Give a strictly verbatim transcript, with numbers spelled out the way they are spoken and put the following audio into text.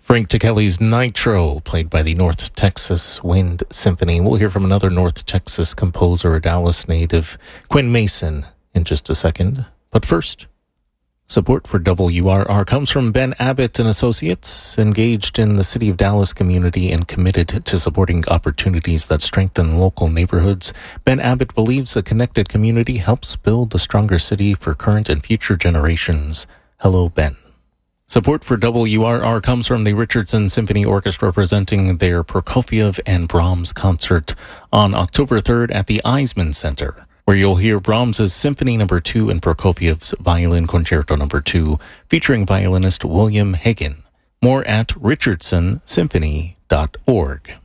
Frank Ticheli's Nitro, played by the North Texas Wind Symphony. We'll hear from another North Texas composer, a Dallas native, Quinn Mason, in just a second. But first, support for W R R comes from Ben Abbott and Associates, engaged in the City of Dallas community and committed to supporting opportunities that strengthen local neighborhoods. Ben Abbott believes a connected community helps build a stronger city for current and future generations. Hello, Ben. Support for W R R comes from the Richardson Symphony Orchestra, presenting their Prokofiev and Brahms concert on October third at the Eisman Center, where you'll hear Brahms's Symphony Number two and Prokofiev's Violin Concerto Number two, featuring violinist William Hagen. More at richardson symphony dot org.